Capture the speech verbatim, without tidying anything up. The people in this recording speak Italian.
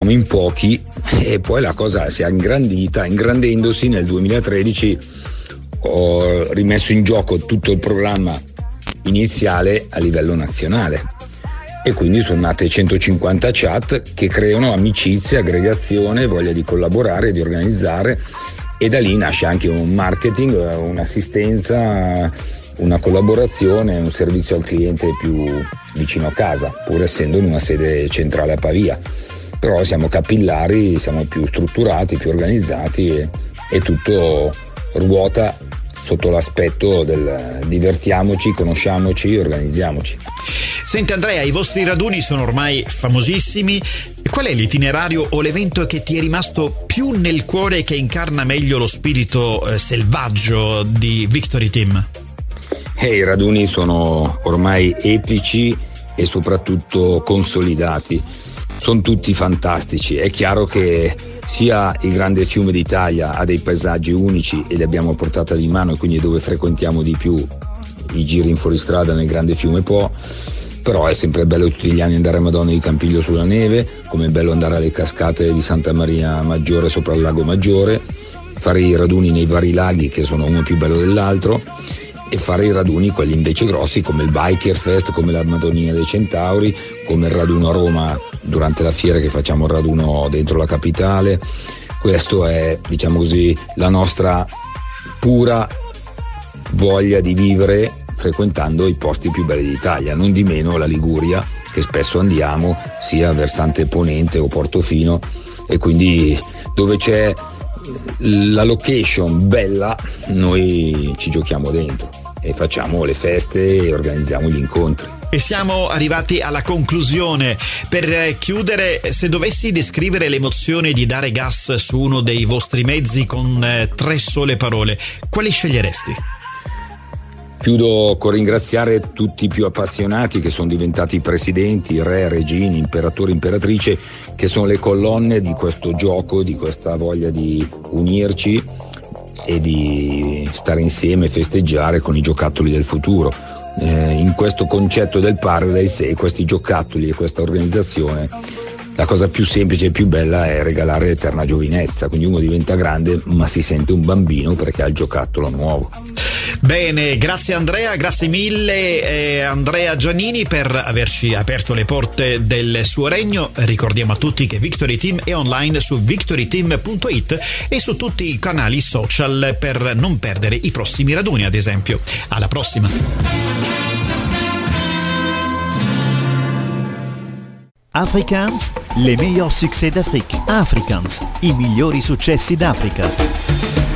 come in pochi, e poi la cosa si è ingrandita. Ingrandendosi nel duemilatredici ho rimesso in gioco tutto il programma iniziale a livello nazionale, e quindi sono nate centocinquanta chat che creano amicizia, aggregazione, voglia di collaborare, di organizzare, e da lì nasce anche un marketing, un'assistenza, una collaborazione, un servizio al cliente più vicino a casa, pur essendo in una sede centrale a Pavia. Però siamo capillari, siamo più strutturati, più organizzati, e, e tutto ruota sotto l'aspetto del divertiamoci, conosciamoci, organizziamoci. Senti Andrea, i vostri raduni sono ormai famosissimi. Qual è l'itinerario o l'evento che ti è rimasto più nel cuore e che incarna meglio lo spirito eh, selvaggio di Victory Team? Eh, I raduni sono ormai epici e soprattutto consolidati. Sono tutti fantastici. È chiaro che sia il grande fiume d'Italia ha dei paesaggi unici e li abbiamo a portata di mano, e quindi è dove frequentiamo di più i giri in fuoristrada nel grande fiume Po. Però è sempre bello tutti gli anni andare a Madonna di Campiglio sulla neve, come è bello andare alle cascate di Santa Maria Maggiore sopra il Lago Maggiore, fare i raduni nei vari laghi che sono uno più bello dell'altro, e fare i raduni quelli invece grossi come il Biker Fest, come la Madonnina dei Centauri, come il raduno a Roma durante la fiera, che facciamo il raduno dentro la capitale. Questo è, diciamo così, la nostra pura voglia di vivere frequentando i posti più belli d'Italia, non di meno la Liguria, che spesso andiamo sia versante Ponente o Portofino, e quindi dove c'è la location bella noi ci giochiamo dentro e facciamo le feste e organizziamo gli incontri. E siamo arrivati alla conclusione. Per chiudere, se dovessi descrivere l'emozione di dare gas su uno dei vostri mezzi con eh, tre sole parole, quali sceglieresti? Chiudo con ringraziare tutti i più appassionati che sono diventati presidenti, re, regini, imperatori, imperatrice, che sono le colonne di questo gioco, di questa voglia di unirci e di stare insieme e festeggiare con i giocattoli del futuro. Eh, in questo concetto del Paradise e questi giocattoli e questa organizzazione, la cosa più semplice e più bella è regalare l'eterna giovinezza, quindi uno diventa grande ma si sente un bambino perché ha il giocattolo nuovo. Bene, grazie Andrea, grazie mille eh, Andrea Giannini per averci aperto le porte del suo regno. Ricordiamo a tutti che Victory Team è online su victory team punto it e su tutti i canali social per non perdere i prossimi raduni, ad esempio. Alla prossima. Afrikaans, les meilleurs succès d'Afrique. Afrikaans, i migliori successi d'Africa.